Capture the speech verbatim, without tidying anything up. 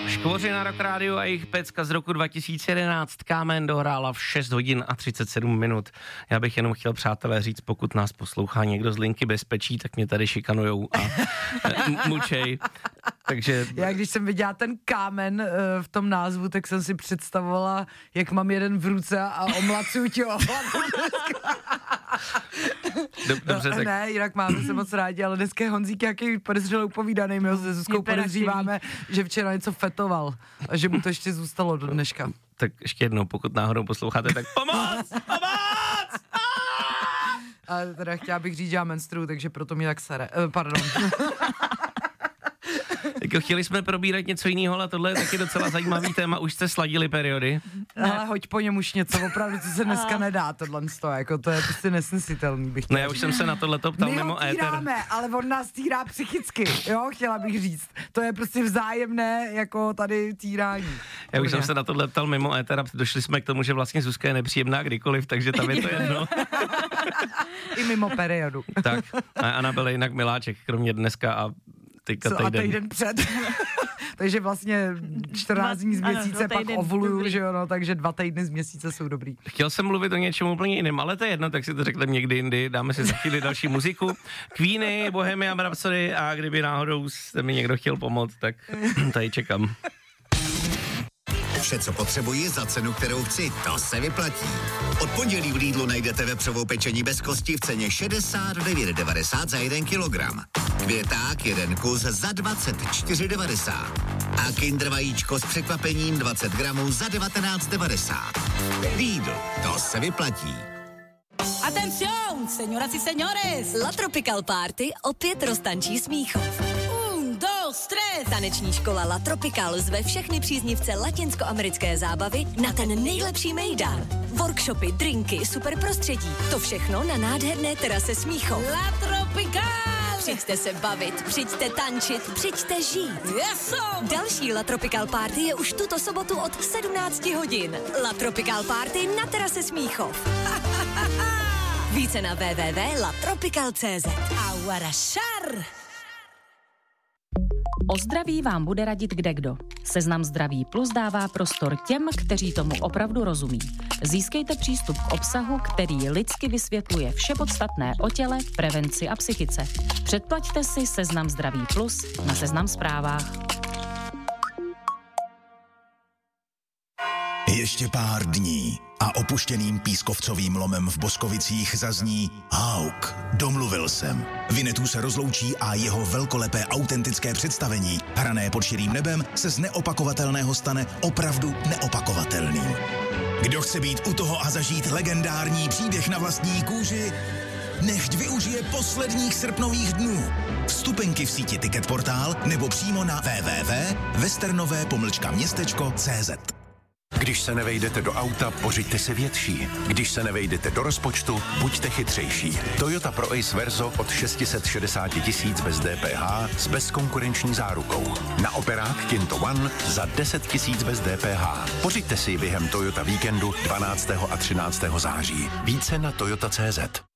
Škvoři na Rock Rádiu a jejich pecka z roku dva tisíce jedenáct. Kámen dohrála v šest hodin a třicet sedm minut. Já bych jenom chtěl, přátelé, říct, pokud nás poslouchá někdo z linky bezpečí, tak mě tady šikanujou a mučej. Takže... Já když jsem viděla ten kámen uh, v tom názvu, tak jsem si představovala, jak mám jeden v ruce a omlacuju ti o hlavu. Dobře, no, tak... Ne, jinak máme se moc rádi, ale dneska je Honzík nějaký podezřelý upovídaný. My ho se Zuzkou podezříváme, že včera něco fetoval a že mu to ještě zůstalo do dneška. Tak ještě jednou, pokud náhodou posloucháte, tak pomoc! Pomoc! A teda chtěla bych říct, že já menstruju, takže proto mě tak sere. Uh, pardon. Tak chtěli jsme probírat něco jiného, ale tohle je taky docela zajímavý téma. Už jste sladili periody? Ale hoď po něm už něco, opravdu, co se dneska nedá, tohle stojí, jako to je prostě nesnesitelný, bych chtěla. No já už jsem se na tohleto ptal mimo éter. My ho týráme, ale on nás týrá psychicky, jo, chtěla bych říct. To je prostě vzájemné, jako tady týrání. Já už jsem se na tohle ptal mimo éter a došli jsme k tomu, že vlastně Zuzka je nepříjemná kdykoliv, takže tam je to jedno. I mimo periodu. Tak, a Anna byla jinak miláček, kromě dneska a teďka Co, a týden před. Takže vlastně čtrnáct dní z měsíce ano, pak ovuluju, že jo, no, takže dva týdny z měsíce jsou dobrý. Chtěl jsem mluvit o něčem úplně jiném, ale to je jedno, tak si to řekneme někdy jindy, dáme si za chvíli další muziku. Queeny, Bohemian Rhapsody a kdyby náhodou jste mi někdo chtěl pomoct, tak tady čekám. Vše, co potřebuji za cenu, kterou chci, to se vyplatí. Od pondělí v Lidlu najdete vepřovou pečení bez kosti v ceně šedesát devět devadesát za jeden kilogram. Květák jeden kus za dvacet čtyři devadesát. A Kinder vajíčko s překvapením dvacet gramů za devatenáct devadesát. Lidl, to se vyplatí. Atención, señoras y señores. La Tropical Party opět roztančí Smíchov. Dos, tres. Taneční škola La Tropical zve všechny příznivce latinskoamerické zábavy na ten nejlepší mejdan. Workshopy, drinky, super prostředí. To všechno na nádherné terase Smíchov. La Tropical. Přijďte se bavit, přijďte tančit, přijďte žít. Yes, další La Tropical Party je už tuto sobotu od sedmnáct hodin. La Tropical Party na terase Smíchov. Více na w w w tečka la tropical tečka c z. Aguarašar. O zdraví vám bude radit kdekdo. Seznam Zdraví Plus dává prostor těm, kteří tomu opravdu rozumí. Získejte přístup k obsahu, který lidsky vysvětluje vše podstatné o těle, prevenci a psychice. Předplaťte si Seznam Zdraví Plus na Seznam Zprávách. Ještě pár dní a opuštěným pískovcovým lomem v Boskovicích zazní Hauk, domluvil jsem. Vinetů se rozloučí a jeho velkolepé autentické představení, hrané pod širým nebem, se z neopakovatelného stane opravdu neopakovatelným. Kdo chce být u toho a zažít legendární příběh na vlastní kůži, nechť využije posledních srpnových dnů. Vstupenky v síti Ticketportál nebo přímo na w w w tečka westernové pomlčka městečko tečka c z. Když se nevejdete do auta, pořiďte si větší. Když se nevejdete do rozpočtu, buďte chytřejší. Toyota Pro Ace Verso od šest set šedesát tisíc bez D P H s bezkonkurenční zárukou. Na operák Kinto One za deset tisíc bez D P H. Pořiďte si během Toyota víkendu dvanáctého a třináctého září. Více na toyota tečka c z.